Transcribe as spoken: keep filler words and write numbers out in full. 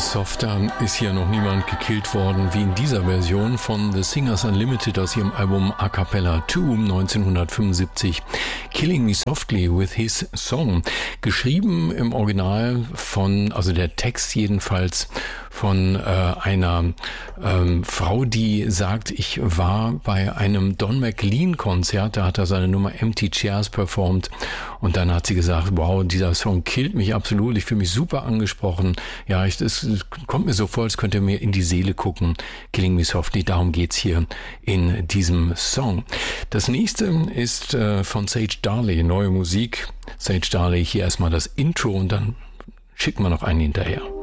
Softer ist hier noch niemand gekillt worden wie in dieser Version von The Singers Unlimited aus ihrem Album A Cappella zwei neunzehnhundertfünfundsiebzig. Killing Me Softly with His Song. Geschrieben im Original von, also der Text jedenfalls, von äh, einer ähm, Frau, die sagt, ich war bei einem Don McLean-Konzert, da hat er seine Nummer Empty Chairs performt und dann hat sie gesagt, wow, dieser Song killt mich absolut, ich fühle mich super angesprochen. Ja, ich, es kommt mir so vor, als könnte mir in die Seele gucken. Killing Me Softly, darum geht's hier in diesem Song. Das nächste ist äh, von Sage Darley, neue Musik. Sage Darley, hier erstmal das Intro und dann schicken wir noch einen hinterher.